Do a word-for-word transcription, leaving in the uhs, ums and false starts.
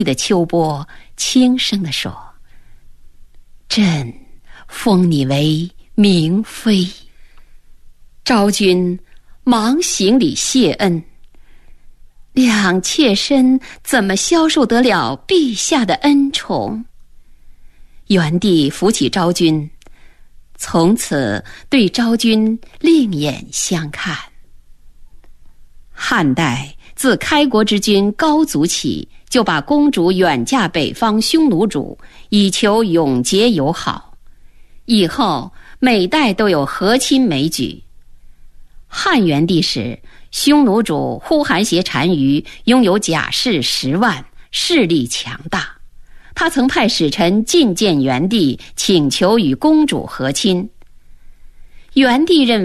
的秋波轻声地说：“朕封你为明妃。”昭君忙行礼谢恩：“两妾身怎么消受得了陛下的恩宠？”元帝扶起昭君，从此对昭君另眼相看。汉代自开国之君高祖起，就把公主远嫁北方匈奴主，以求永结友好。以后每代都有和亲美举。汉元帝时，匈奴主呼韩邪单于拥有甲士十万，势力强大。他曾派使臣觐见元帝，请求与公主和亲。元帝认为